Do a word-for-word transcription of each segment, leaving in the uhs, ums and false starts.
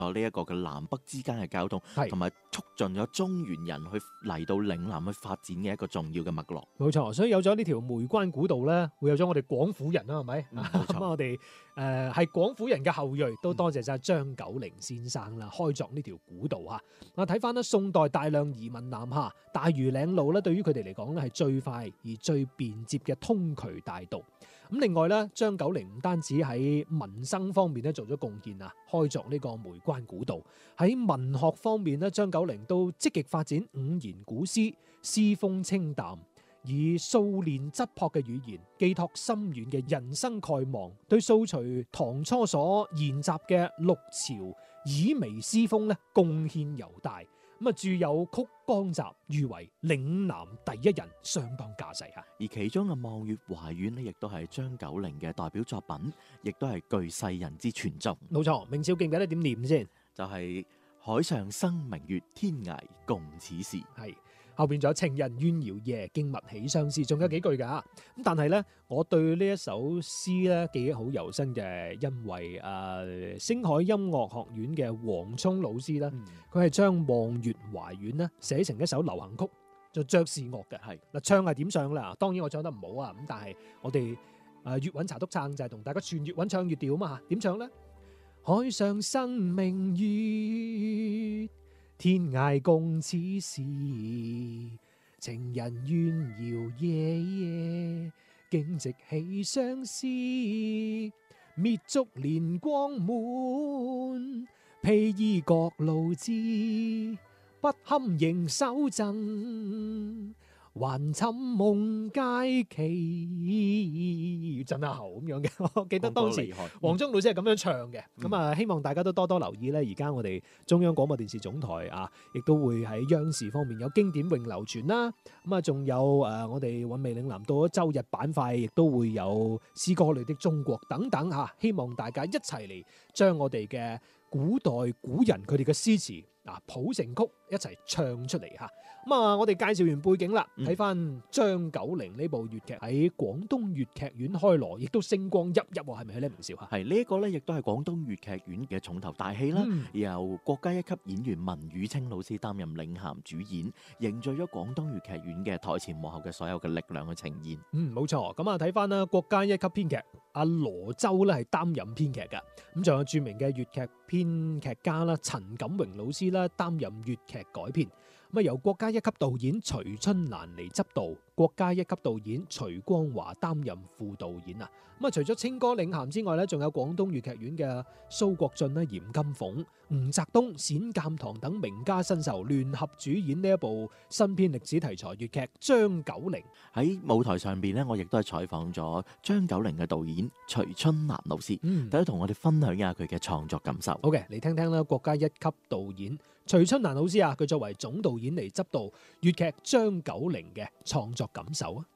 呢一個嘅南北之間嘅交通，同埋促進咗中原人去嚟到嶺南去發展嘅一個重要嘅脈絡。 冇錯，所以有咗呢條梅關古道咧，會有咗我哋廣府人啦，係咪？ 冇錯。 咁我哋誒係廣府人嘅後裔，都多謝晒張九齡先生啦，開鑿呢條古道嚇。啊，睇翻咧，宋代大量移民南下，大嶼嶺路咧對於佢哋嚟講咧係最快而最便捷嘅通衢大道。咁另外咧，張九齡唔單止喺民生方面咧做咗貢獻啊，開鑿呢個梅關古道。喺文學方面咧，張九齡都積極發展五言古詩，詩風清淡，以素練質樸嘅語言寄託深遠嘅人生概望，對掃除唐初所研習嘅六朝綺微詩風咧貢獻尤大。咁啊，著有《曲江集》，譽為嶺南第一人，相當架勢嚇。 而其中嘅《望月懷遠》呢，亦都係張九齡嘅代表作品，亦都係具世人之傳頌。 冇錯，明少記唔記得點念先？ 就係、是、海上生明月，天涯共此時。 係後邊仲有情人怨遙夜，驚物起相思，仲有幾句噶。咁但係咧，我對呢一首詩咧記憶好猶新嘅，因為誒、呃、星海音樂學院嘅黃聰老師咧，佢係將《望月懷遠》咧寫成一首流行曲，做爵士樂嘅。係嗱，唱係點唱啦？當然我唱得唔好啊，咁但係我哋誒粵韻茶督撐就係同大家串粵韻唱粵調啊嘛。點唱咧？海上生明月，天涯共此時，情人怨遙夜夜，竟夕起相思。滅燭憐光滿，披衣覺露滋，不堪盈手贈，還尋夢佳期，震下喉咁樣嘅。我記得當時黃忠老師係咁樣唱嘅。咁、嗯、啊，希望大家都多多留意咧。而家我哋中央廣播電視總台啊，亦都會喺央視方面有經典詠流傳啦。咁啊，仲有誒，我哋韻味嶺南到咗周日板塊，亦都會有詩歌裏的中國等等嚇。希望大家一齊嚟將我哋嘅古代古人佢哋嘅詩詞啊譜成曲一齊唱出嚟嚇。咁啊，我哋介紹完背景啦，睇翻張九齡呢部粵劇喺廣東粵劇院開鑼，亦都星光熠熠喎，係咪咧，明少嚇？係呢一個咧，亦都係廣東粵劇院嘅重頭大戲啦、嗯。由國家一級演員文宇清老師擔任領銜主演，凝聚咗廣東粵劇院嘅台前幕後嘅所有嘅力量去呈現。 嗯，冇錯。咁啊，睇翻啦，國家一級編劇阿羅周咧係擔任編劇嘅，咁仲有著名嘅粵劇編劇家啦陳錦榮老師啦擔任粵劇改編。咁啊，由國家一級導演徐春蘭嚟執導，國家一級導演徐光華擔任副導演啊。咁啊，除咗清歌領銜之外咧，仲有廣東粵劇院嘅蘇國俊咧、嚴金鳳、吳澤東、冼鑑堂等名家新秀聯合主演呢一部新編歷史題材粵劇《張九齡》。 喺舞台上邊咧，我亦都係採訪咗張九齡嘅導演徐春蘭老師，大家同我哋分享一下佢嘅創作感受。 好嘅，嚟聽聽啦，國家一級導演徐春蘭老師啊，佢作為總導演嚟執導粵劇《張九齡》嘅創作感受啊。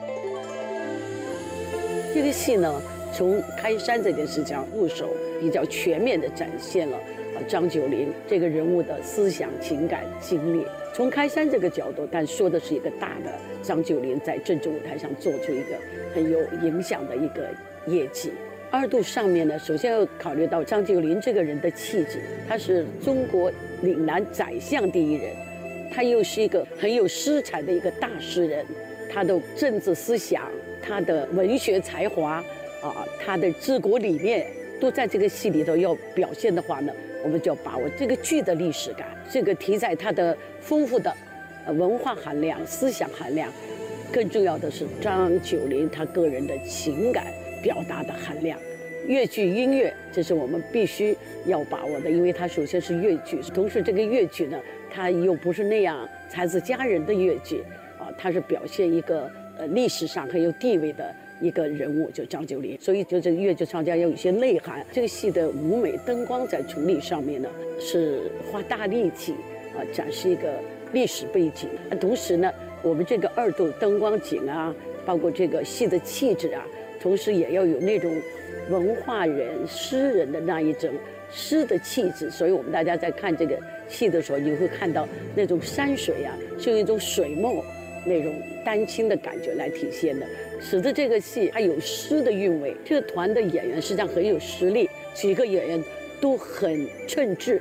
這個戲呢，從開山這件事情入手，比較全面地展現了啊張九齡這個人物的思想、情感、經歷。從開山這個角度，但說的是一個大的張九齡在政治舞台上做出一個很有影響的一個業績。二度上面呢，首先要考慮到張九齡這個人的氣質，他是中國嶺南宰相第一人，他又是一個很有詩才的一個大詩人，他的政治思想，他的文學才華，啊，他的治國理念，都在這個戲裏頭要表現的話呢，我們就要把握這個劇的歷史感，這個題材它的豐富的文化含量、思想含量，更重要的是張九齡他個人的情感表達的含量。粵劇音樂，這是我們必須要把握的，因為它首先是粵劇，同時這個粵劇呢，它又不是那樣才子佳人的粵劇，啊，它是表現一個呃歷史上很有地位的一個人物，就張九齡，所以就這個粵劇唱家要有一些內涵。這個戲的舞美燈光在處理上面呢，是花大力氣啊，展示一個歷史背景。同時呢，我們這個二度燈光景啊，包括這個戲的氣質啊，同時也要有那種文化人、詩人的那一種詩的氣質。所以我們大家在看這個戲的時候，你會看到那種山水啊，是用一種水墨那種丹青的感覺來體現的，使得這個戲它有詩的韻味。這個團的演員實際上很有實力，幾個演員都很称職。